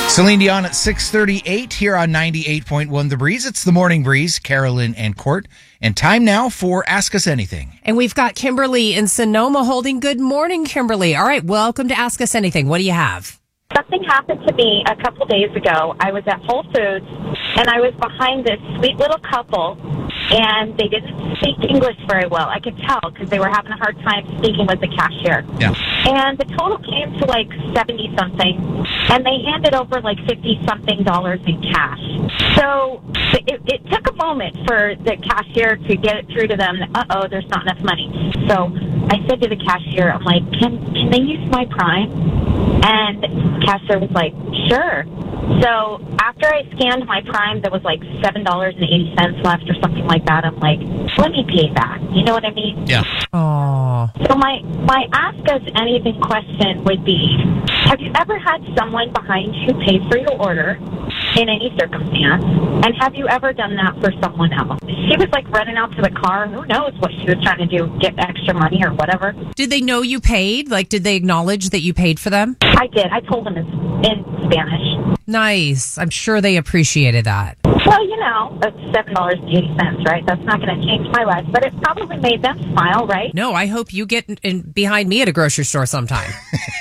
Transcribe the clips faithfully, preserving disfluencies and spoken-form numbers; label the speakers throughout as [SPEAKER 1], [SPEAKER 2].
[SPEAKER 1] Celine Dion at six thirty-eight here on ninety-eight point one The Breeze. It's the Morning Breeze, Carolyn and Court. And time now for Ask Us Anything.
[SPEAKER 2] And we've got Kimberly in Sonoma holding. Good morning, Kimberly. All right, welcome to Ask Us Anything. What do you have?
[SPEAKER 3] Something happened to me a couple days ago. I was at Whole Foods, and I was behind this sweet little couple, and they didn't speak English very well. I could tell because they were having a hard time speaking with the cashier.
[SPEAKER 1] Yeah.
[SPEAKER 3] And the total came to like seventy-something, and they handed over like fifty-something dollars in cash. So it, it took a moment for the cashier to get it through to them. Uh-oh, there's not enough money. So I said to the cashier, I'm like, can, can they use my Prime? And the cashier was like, sure. So after I scanned my Prime, there was like seven dollars and eighty cents left or something like that. I'm like, let me pay that. You know what I mean?
[SPEAKER 1] Yeah.
[SPEAKER 2] Oh.
[SPEAKER 3] So my, my Ask Us Anything question would be, have you ever had someone behind you pay for your order in any circumstance? And have you ever done that for someone else? She was like running out to the car. Who knows what she was trying to do, get extra money or whatever.
[SPEAKER 2] Did they know you paid? Like, did they acknowledge that you paid for them?
[SPEAKER 3] I did. I told them in, in Spanish.
[SPEAKER 2] Nice. I'm sure they appreciated that.
[SPEAKER 3] Well, you know, that's seven dollars and eighty cents, right? That's not going to change my life, but it probably made them smile, right?
[SPEAKER 2] No, I hope you get in, in behind me at a grocery store sometime.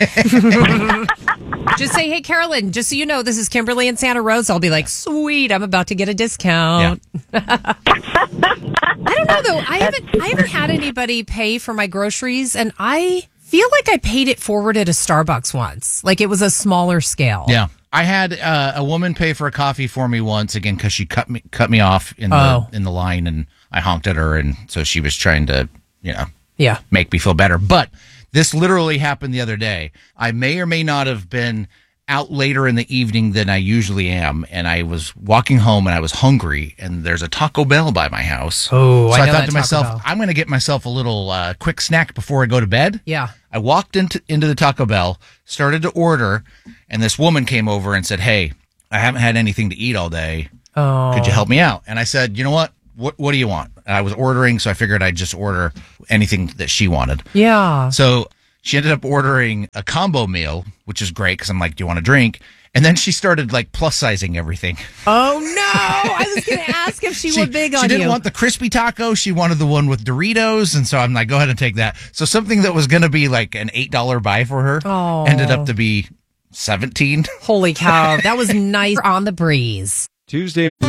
[SPEAKER 2] Just say, hey, Carolyn, just so you know, this is Kimberly in Santa Rosa. I'll be like, sweet, I'm about to get a discount. Yeah. I don't know, though. I haven't, I haven't had anybody pay for my groceries, and I feel like I paid it forward at a Starbucks once. Like it was a smaller scale.
[SPEAKER 1] Yeah. I had uh, a woman pay for a coffee for me once again because she cut me cut me off in the
[SPEAKER 2] Oh.
[SPEAKER 1] in the line, and I honked at her, and so she was trying to, you know,
[SPEAKER 2] Yeah.
[SPEAKER 1] make me feel better. But this literally happened the other day. I may or may not have been out later in the evening than I usually am, and I was walking home and I was hungry, and there's a Taco Bell by my house.
[SPEAKER 2] Oh,
[SPEAKER 1] so
[SPEAKER 2] I
[SPEAKER 1] I,
[SPEAKER 2] know
[SPEAKER 1] thought
[SPEAKER 2] that
[SPEAKER 1] to
[SPEAKER 2] Taco
[SPEAKER 1] myself,
[SPEAKER 2] Bell.
[SPEAKER 1] I'm going to get myself a little uh, quick snack before I go to bed.
[SPEAKER 2] Yeah.
[SPEAKER 1] I walked into into the Taco Bell, started to order, and this woman came over and said, "Hey, I haven't had anything to eat all day.
[SPEAKER 2] Oh.
[SPEAKER 1] Could you help me out?" And I said, "You know what? What what do you want?" And I was ordering, so I figured I'd just order anything that she wanted.
[SPEAKER 2] Yeah.
[SPEAKER 1] So she ended up ordering a combo meal, which is great because I'm like, "Do you want a drink?" And then she started like plus sizing everything.
[SPEAKER 2] Oh no! I was going to ask if she,
[SPEAKER 1] She,
[SPEAKER 2] were big on
[SPEAKER 1] she didn't
[SPEAKER 2] you.
[SPEAKER 1] want the crispy taco. She wanted the one with Doritos. And so I'm like, go ahead and take that. So something that was going to be like an eight dollars buy for her
[SPEAKER 2] Oh.
[SPEAKER 1] ended up to be seventeen.
[SPEAKER 2] Holy cow! That was nice on the breeze.
[SPEAKER 4] Tuesday.